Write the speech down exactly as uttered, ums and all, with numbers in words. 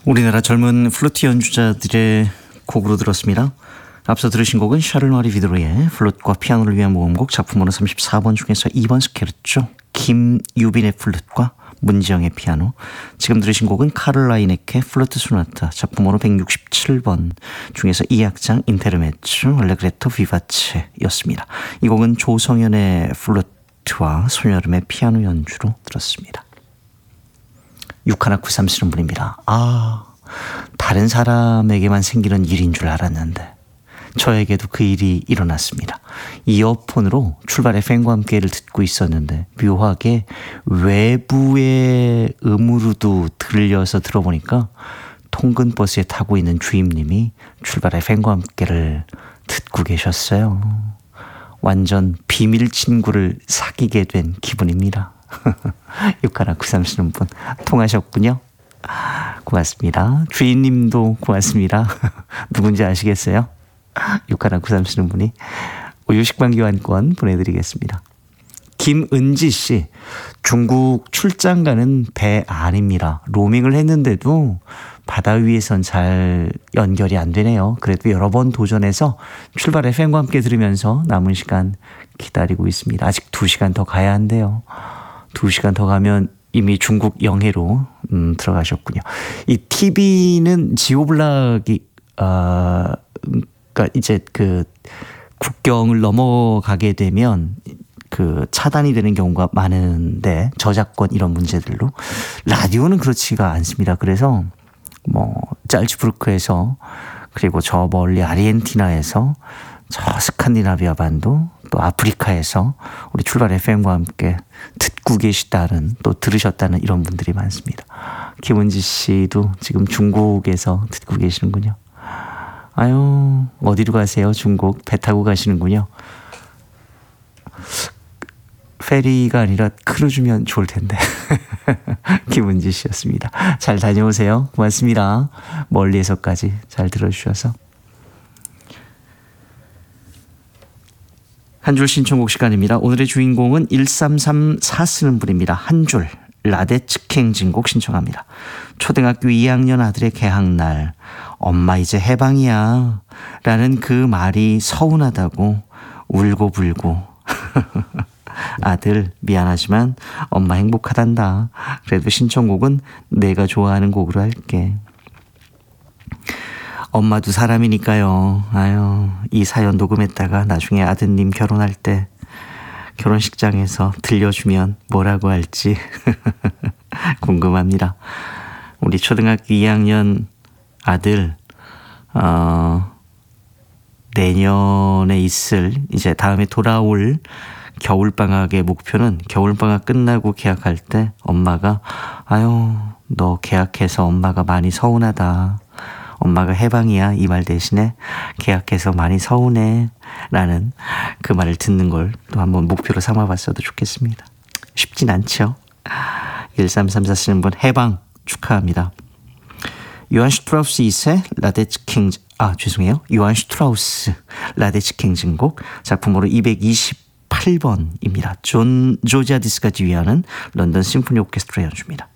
우리나라 젊은 플루트 연주자들의 곡으로 들었습니다. 앞서 들으신 곡은 샤를마리 비드로의 플룻과 피아노를 위한 모음곡 작품번호 삼십사 번 중에서 이 번 스케르초, 김유빈의 플룻과 문지영의 피아노. 지금 들으신 곡은 카를 라이네케의 플루트 소나타 작품번호 백육십칠 번 중에서 이 악장 인테르메츠 알레그레토 비바체였습니다. 이 곡은 조성현의 플루트와 손여름의 피아노 연주로 들었습니다. 육일구삼 쓰는 분입니다. 아, 다른 사람에게만 생기는 일인 줄 알았는데 저에게도 그 일이 일어났습니다. 이어폰으로 출발 에프엠과 함께를 듣고 있었는데 묘하게 외부의 음으로도 들려서 들어보니까 통근 버스에 타고 있는 주임님이 출발 에프엠과 함께를 듣고 계셨어요. 완전 비밀 친구를 사귀게 된 기분입니다. 육일구삼 쓰는 분 통하셨군요. 고맙습니다. 주인님도 고맙습니다. 누군지 아시겠어요? 육일구삼 쓰는 분이 우유식빵 교환권 보내드리겠습니다. 김은지 씨, 중국 출장 가는 배 안입니다. 로밍을 했는데도 바다 위에선 잘 연결이 안 되네요. 그래도 여러 번 도전해서 출발 에프엠과 함께 들으면서 남은 시간 기다리고 있습니다. 아직 두 시간 더 가야 한대요. 두 시간 더 가면 이미 중국 영해로 음, 들어가셨군요. 이 티비는 지오블락이 어, 그러니까 이제 그 국경을 넘어가게 되면 그 차단이 되는 경우가 많은데 저작권 이런 문제들로 라디오는 그렇지가 않습니다. 그래서 뭐 짤츠부르크에서 그리고 저 멀리 아르헨티나에서 저 스칸디나비아 반도 또 아프리카에서 우리 출발 에프엠과 함께 듣고 계시다는 또 들으셨다는 이런 분들이 많습니다. 김은지 씨도 지금 중국에서 듣고 계시는군요. 아유, 어디로 가세요? 중국 배 타고 가시는군요. 페리가 아니라 크루즈면 좋을 텐데. 김은지 씨였습니다. 잘 다녀오세요. 고맙습니다. 멀리에서까지 잘 들어주셔서. 한 줄 신청곡 시간입니다. 오늘의 주인공은 일삼삼사 쓰는 분입니다. 한 줄 라데츠캥 진곡 신청합니다. 초등학교 이 학년 아들의 개학날 엄마 이제 해방이야 라는 그 말이 서운하다고 울고불고 아들 미안하지만 엄마 행복하단다. 그래도 신청곡은 내가 좋아하는 곡으로 할게. 엄마도 사람이니까요. 아유, 이 사연 녹음했다가 나중에 아드님 결혼할 때 결혼식장에서 들려주면 뭐라고 할지 궁금합니다. 우리 초등학교 이 학년 아들 어, 내년에 있을 이제 다음에 돌아올 겨울방학의 목표는 겨울방학 끝나고 개학할 때 엄마가 아유 너 개학해서 엄마가 많이 서운하다. 엄마가 해방이야 이 말 대신에 개학해서 많이 서운해 라는 그 말을 듣는 걸 또 한번 목표로 삼아봤어도 좋겠습니다. 쉽진 않죠. 일삼삼사 쓰는 분 해방 축하합니다. 요한 슈트라우스 이 세 라데츠킹 아 죄송해요. 요한 슈트라우스 라데츠킹 진곡 작품으로 이백이십팔 번입니다. 존 조지아디스가 지휘하는 런던 심포니 오케스트라 연주입니다.